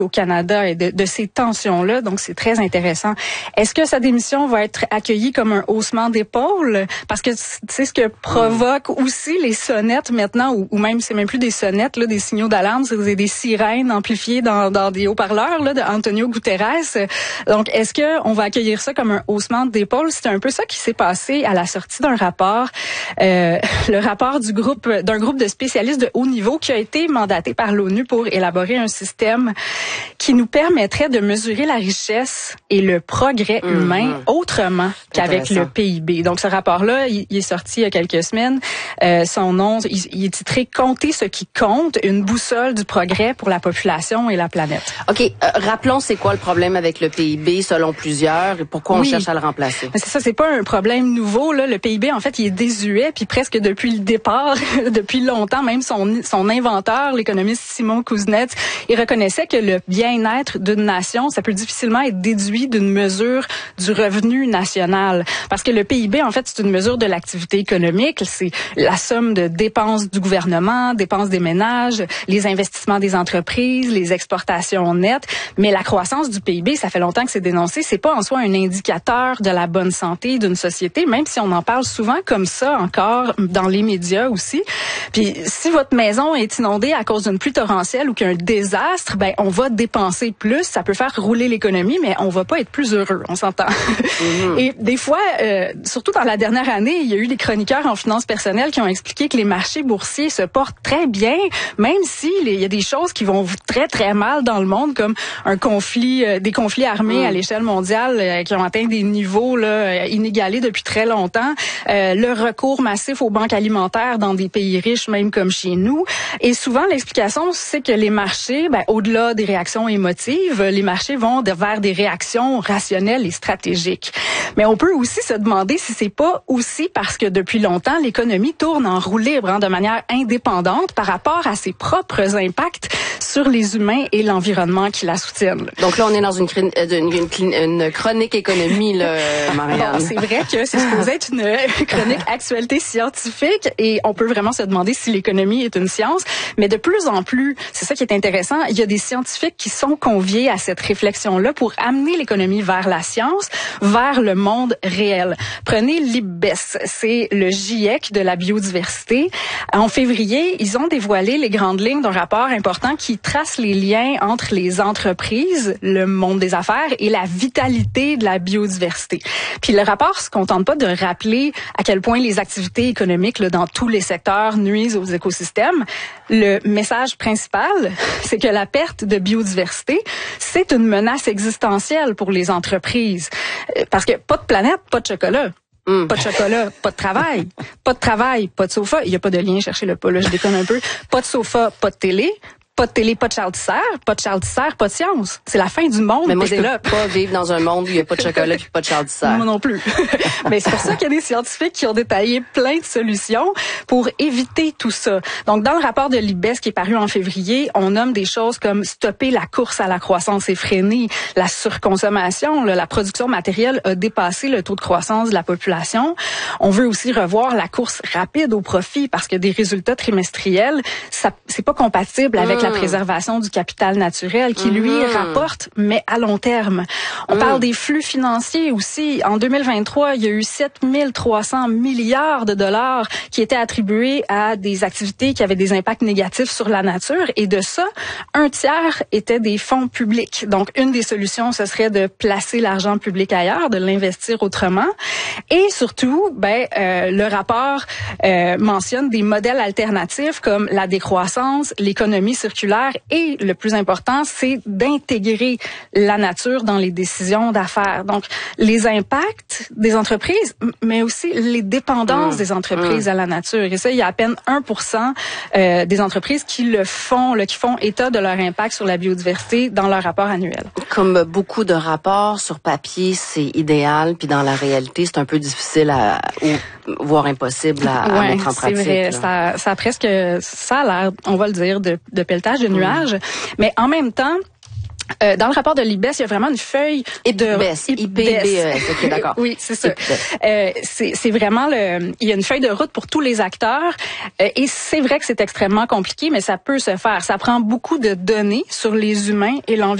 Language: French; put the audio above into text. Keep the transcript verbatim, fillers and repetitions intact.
au Canada et de, de ces tensions-là. Donc, c'est très intéressant. Est-ce que sa démission va être accueillie comme un haussement d'épaule? Parce que c'est ce que provoque aussi les sonnettes maintenant, ou, ou même, c'est même plus des sonnettes, là, des signaux d'alarme, c'est des sirènes amplifiées dans, dans des haut-parleurs là, de Antonio Guterres. Donc, est-ce que on va accueillir ça comme un haussement d'épaule? C'est un peu ça qui s'est passé à la sortie d'un rapport, euh, le rapport du groupe, d'un groupe de spécialistes de haut niveau qui a été mandaté par l'ONU pour élaborer un système qui nous permettrait de mesurer la richesse et le progrès mmh, humain mmh. autrement qu'avec le P I B. Donc, ce rapport-là, il, il est sorti il y a quelques semaines. Euh, son nom, il, il est titré « Compter ce qui compte, une boussole du progrès pour la population et la planète ». OK. Euh, rappelons, c'est quoi le problème avec le P I B, selon plusieurs, et pourquoi on oui. cherche à le remplacer? Mais c'est ça, c'est pas un problème nouveau, là. Le P I B, en fait, il est désuet, puis presque depuis le départ, depuis longtemps, même son, son inventeur, l'économiste Simon Kuznets, il reconnaissait que le bien-être d'une nation, ça peut difficilement être déduit d'une mesure du revenu national. Parce que le P I B, en fait, c'est une mesure de l'activité économique. C'est la somme de dépenses du gouvernement, dépenses des ménages, les investissements des entreprises, les exportations nettes. Mais la croissance du P I B, ça fait longtemps que c'est dénoncé, c'est pas en soi un indicateur de la bonne santé d'une société, même si on en parle souvent comme ça encore dans les médias aussi. Puis si votre maison est inondée à cause d'une pluie torrentielle ou qu'un désastre, ben on va dépenser plus, ça peut faire rouler l'économie, mais on va pas être plus heureux, on s'entend. Mm-hmm. Et des fois, euh, surtout dans la dernière année, il y a eu des chroniqueurs en finances personnelles qui ont expliqué que les marchés boursiers se portent très bien, même si il y a des choses qui vont très très mal dans le monde, comme un conflit, euh, des conflits armés mm. à l'échelle mondiale euh, qui ont atteint des niveaux là, inégalés depuis très longtemps, euh, le recours massif aux banques alimentaires dans des pays riches, même comme chez nous. Et souvent, l'explication, c'est que les marchés, ben, au-delà des réactions émotives, les marchés vont de, vers des réactions rationnelles et stratégiques. Mais on peut aussi se demander si c'est pas aussi parce que depuis longtemps, l'économie tourne en roue libre, hein, de manière indépendante par rapport à ses propres impacts sur les humains et l'environnement qui la soutiennent. Donc là, on est dans une, une, une, une chronique économie, là, Marianne. Bon, c'est vrai que c'est supposé être une chronique actualité scientifique et on peut vraiment se demander si l'économie est une science. Mais de plus en plus, c'est ça qui est intéressant, il y a des scientifiques qui sont conviés à cette réflexion-là pour amener l'économie vers la science, vers le monde réel. Prenez l'I B E S, c'est le GIEC de la biodiversité. En février, ils ont dévoilé les grandes lignes d'un rapport important qui trace les liens entre les entreprises, le monde des affaires et la vitalité de la biodiversité. Puis le rapport se contente pas de rappeler à quel point les activités économiques là, dans tous les secteurs nuisent aux écosystèmes. Le message principal, c'est que la perte de biodiversité, c'est une menace existentielle pour les entreprises. Parce que pas de planète, pas de chocolat. Mm. Pas de chocolat, pas de travail. Pas de travail, pas de sofa. Il n'y a pas de lien, cherchez le pas, là, je déconne un peu. Pas de sofa, pas de télé. Pas de télé, pas de Charles Tissère, pas de Charles Tissère, pas de science. C'est la fin du monde. Mais moi, je peux pas vivre dans un monde où il n'y a pas de chocolat et pas de Charles Tissère. Moi non plus. Mais c'est pour ça qu'il y a des scientifiques qui ont détaillé plein de solutions pour éviter tout ça. Donc, dans le rapport de l'I B E S qui est paru en février, on nomme des choses comme stopper la course à la croissance effrénée, la surconsommation, là, la production matérielle a dépassé le taux de croissance de la population. On veut aussi revoir la course rapide au profit parce que des résultats trimestriels, ça, c'est pas compatible avec mmh. la préservation du capital naturel qui, lui, mmh. rapporte, mais à long terme. On mmh. parle des flux financiers aussi. En deux mille vingt-trois, il y a eu sept mille trois cents milliards de dollars qui étaient attribués à des activités qui avaient des impacts négatifs sur la nature. Et de ça, un tiers étaient des fonds publics. Donc, une des solutions, ce serait de placer l'argent public ailleurs, de l'investir autrement. Et surtout, ben, euh, le rapport euh, mentionne des modèles alternatifs comme la décroissance, l'économie circulaire et le plus important, c'est d'intégrer la nature dans les décisions d'affaires. Donc, les impacts des entreprises, mais aussi les dépendances mmh. des entreprises mmh. à la nature. Et ça, il y a à peine un pour cent euh, des entreprises qui le font, là, qui font état de leur impact sur la biodiversité dans leur rapport annuel. Comme beaucoup de rapports sur papier, c'est idéal, puis dans la réalité, c'est un peu difficile à, ou voire impossible à, à ouais, mettre en pratique. C'est vrai, ça, ça a presque, ça a l'air, on va le dire, de, de pelletage de nuages. Mmh. Mais en même temps, Euh, dans le rapport de l'I B E S, il y a vraiment une feuille de I B E S. OK, d'accord. Oui, c'est ça. Euh, c'est, c'est vraiment le. Il y a une feuille de route pour tous les acteurs, euh, et c'est vrai que c'est extrêmement compliqué, mais ça peut se faire. Ça prend beaucoup de données sur les humains et l'environnement.